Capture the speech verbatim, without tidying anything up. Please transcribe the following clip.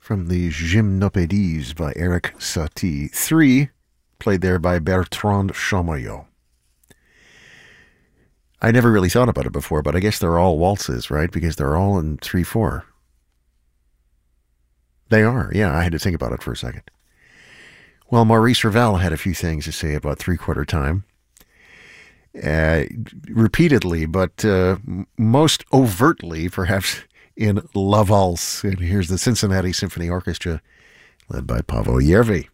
from the Gymnopédies by Eric Satie. Three, played there by Bertrand Chamoyot. I never really thought about it before, but I guess they're all waltzes, right? Because they're all in three four. They are, yeah, I had to think about it for a second. Well, Maurice Ravel had a few things to say about three-quarter time. Uh, repeatedly, but uh, most overtly, perhaps, in La Valse. And here's the Cincinnati Symphony Orchestra, led by Paavo Järvi.